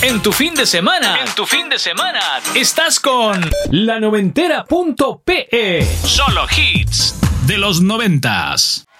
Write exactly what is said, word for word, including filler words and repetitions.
En tu fin de semana, en tu fin de semana, estás con la noventera punto pe. Solo hits de los noventas.